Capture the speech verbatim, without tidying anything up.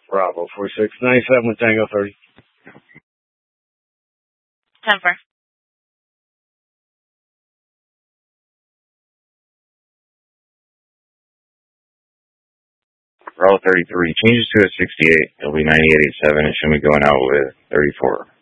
Bravo, four six nine seven with Tango thirty. ten four. Bravo thirty-three, changes to a sixty-eight. It'll be ninety-eight eighty-seven. It should be going out with thirty-four.